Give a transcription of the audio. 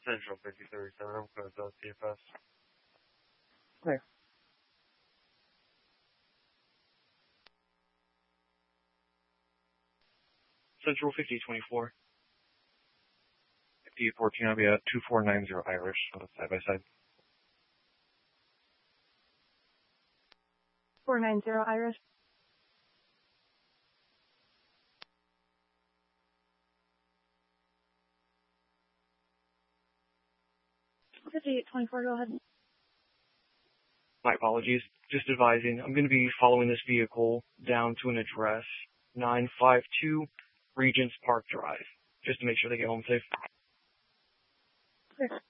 Central 5037, I'm going to CFS. Clear. Central 5024. 5014, I'll be at 2490 Irish, side by side. 490 Irish. $58.24, go ahead. My apologies. Just advising, I'm going to be following this vehicle down to an address, 952 Regents Park Drive, just to make sure they get home safe. Clear.